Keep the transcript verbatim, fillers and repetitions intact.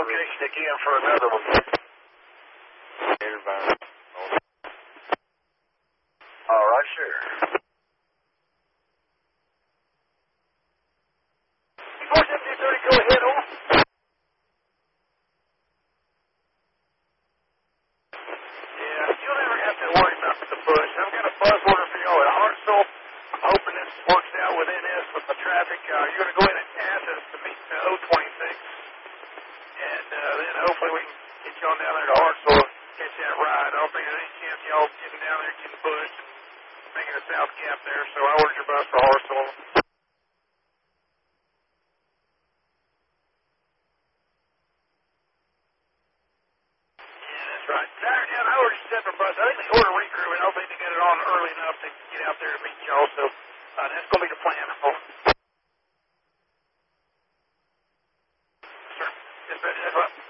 Okay, stick in for another one. All right, sure. four seventy thirty, go ahead, over. Yeah, you'll never have to worry about the bush. I've got a buzz order for y'all at Hartselle. I'm hoping this works out with N S with the traffic. Uh, you're going to go in and ask us to meet uh, O twenty-six. And uh, then hopefully we can get y'all down there to Hartselle and catch that ride. I don't think there's any chance y'all getting down there getting bushed and making a south gap there. So I ordered your bus for Hartselle. Right. Saturday, I ordered a separate bus. I think they ordered recrew, and I don't think they got it on early enough to get out there and meet y'all. So uh, that's going to be the plan. Oh. Sir, yes, that's what